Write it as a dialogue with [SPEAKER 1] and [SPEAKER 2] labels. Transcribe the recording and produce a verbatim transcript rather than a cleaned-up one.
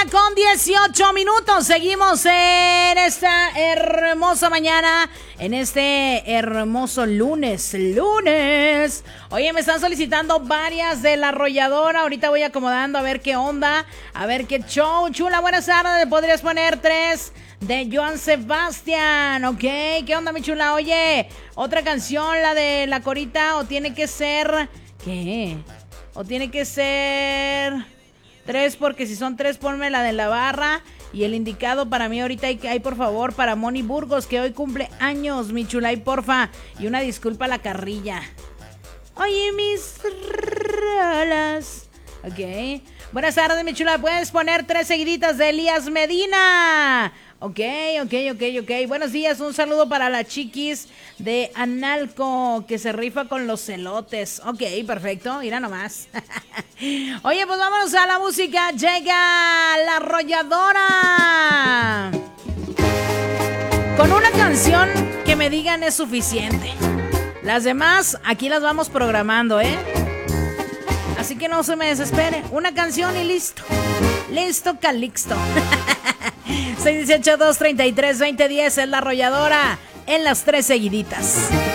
[SPEAKER 1] con dieciocho minutos. Seguimos en esta hermosa mañana, en este hermoso lunes, lunes. Oye, me están solicitando varias de La Arrolladora. Ahorita voy acomodando a ver qué onda, a ver qué show. Chula, buenas tardes. ¿Podrías poner tres de Joan Sebastián? Ok, ¿qué onda, mi chula? Oye, otra canción, la de La Corita, o tiene que ser... ¿Qué? O tiene que ser... Tres, porque si son tres, ponme la de La Barra. Y el indicado para mí ahorita hay, hay por favor, para Moni Burgos, que hoy cumple años, mi chula, y porfa. Y una disculpa a la carrilla. Oye, mis rolas. Ok. Buenas tardes, mi chula. ¿Puedes poner tres seguiditas de Elías Medina? Ok, ok, ok, ok. Buenos días, un saludo para la chiquis de Analco, que se rifa con los celotes. Ok, perfecto, mira nomás. Oye, pues vámonos a la música. Llega La Arrolladora. Con una canción que me digan es suficiente. Las demás, aquí las vamos programando, ¿eh? Así que no se me desespere. Una canción y listo. Listo, calixto. seis uno ocho, dos tres tres, dos cero uno cero es La Arrolladora en las tres seguiditas.